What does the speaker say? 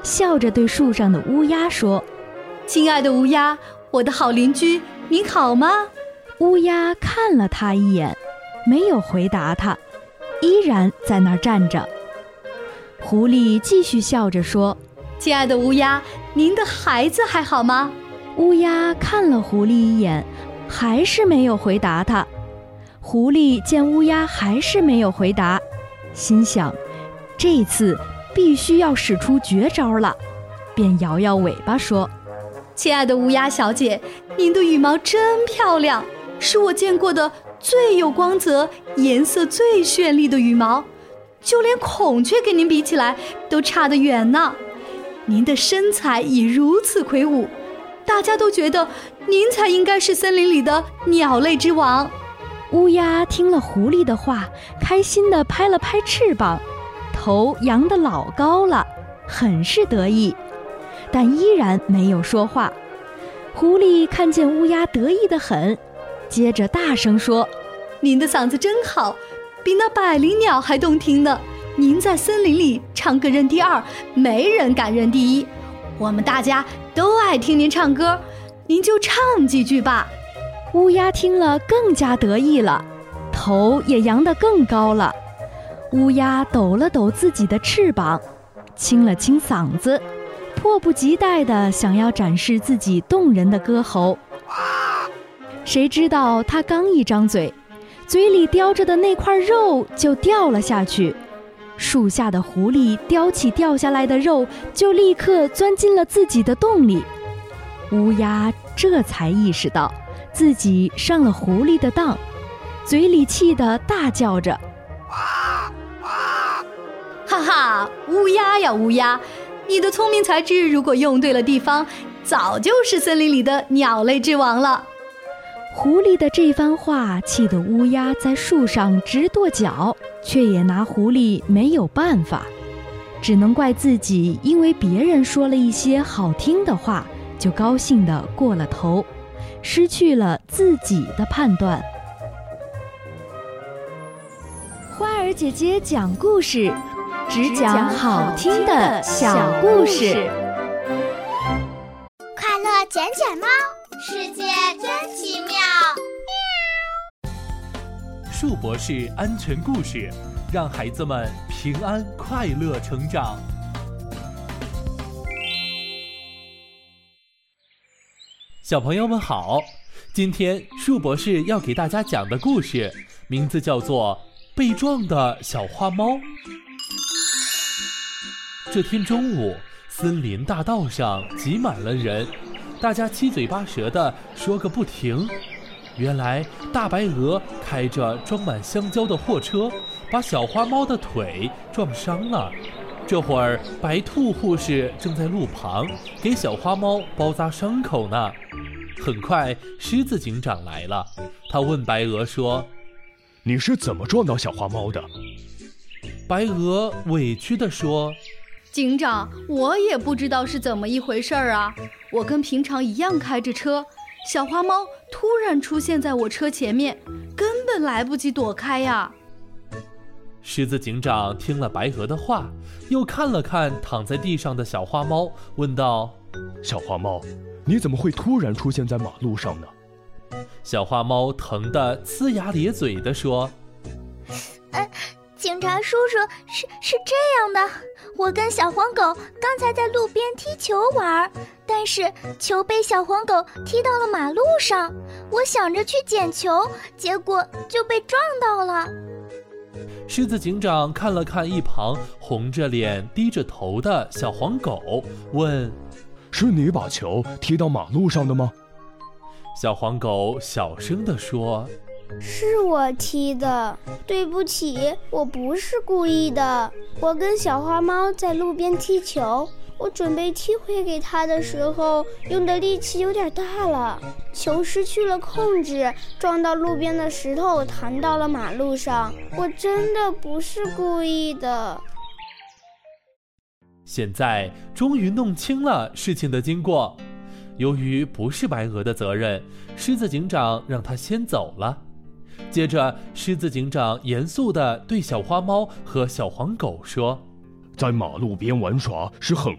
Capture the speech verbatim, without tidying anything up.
笑着对树上的乌鸦说： 亲爱的乌鸦，我的好邻居，您好吗？ 乌鸦看了他一眼，没有回答他，依然在那儿站着。狐狸继续笑着说： 亲爱的乌鸦，您的孩子还好吗？ 乌鸦看了狐狸一眼，还是没有回答他。狐狸见乌鸦还是没有回答，心想这次必须要使出绝招了，便摇摇尾巴说： 亲爱的乌鸦小姐，您的羽毛真漂亮，是我见过的最有光泽、颜色最绚丽的羽毛，就连孔雀跟您比起来都差得远呢。您的身材已如此魁梧，大家都觉得您才应该是森林里的鸟类之王。 乌鸦听了狐狸的话，开心地拍了拍翅膀，头扬得老高了，很是得意，但依然没有说话。狐狸看见乌鸦得意得很，接着大声说： 您的嗓子真好，比那百灵鸟还动听呢。您在森林里唱歌认第二，没人敢认第一，我们大家都爱听您唱歌，您就唱几句吧。 乌鸦听了更加得意了，头也扬得更高了。乌鸦抖了抖自己的翅膀，清了清嗓子，迫不及待地想要展示自己动人的歌喉。谁知道他刚一张嘴，嘴里叼着的那块肉就掉了下去。树下的狐狸叼起掉下来的肉，就立刻钻进了自己的洞里。乌鸦这才意识到自己上了狐狸的当，嘴里气得大叫着： 哈哈，乌鸦呀乌鸦，你的聪明才智如果用对了地方，早就是森林里的鸟类之王了。 狐狸的这番话气得乌鸦在树上直跺脚，却也拿狐狸没有办法，只能怪自己因为别人说了一些好听的话，就高兴地过了头，失去了自己的判断。花儿姐姐讲故事，只讲好听的小故事。 快乐捡捡猫，世界真奇妙。 树博士安全故事，让孩子们平安快乐成长。小朋友们好，今天树博士要给大家讲的故事名字叫做《被撞的小花猫》。这天中午，森林大道上挤满了人，大家七嘴八舌地说个不停。原来大白鹅开着装满香蕉的货车，把小花猫的腿撞伤了。这会儿白兔护士正在路旁给小花猫包扎伤口呢。很快狮子警长来了，他问白鹅说： 你是怎么撞到小花猫的？ 白鹅委屈地说： 警长，我也不知道是怎么一回事儿啊，我跟平常一样开着车，小花猫突然出现在我车前面，根本来不及躲开呀。 狮子警长听了白鹅的话，又看了看躺在地上的小花猫，问道： 小花猫，你怎么会突然出现在马路上呢？ 小花猫疼得呲牙咧嘴地说： 呃，警察叔叔，是是这样的，我跟小黄狗刚才在路边踢球玩，但是球被小黄狗踢到了马路上，我想着去捡球，结果就被撞到了。 狮子警长看了看一旁红着脸低着头的小黄狗，问： 是你把球踢到马路上的吗？ 小黄狗小声地说： 是我踢的，对不起，我不是故意的。我跟小花猫在路边踢球，我准备踢回给它的时候，用的力气有点大了，球失去了控制，撞到路边的石头，弹到了马路上。我真的不是故意的。 现在终于弄清了事情的经过。由于不是白鹅的责任，狮子警长让他先走了。接着，狮子警长严肃地对小花猫和小黄狗说：在马路边玩耍是很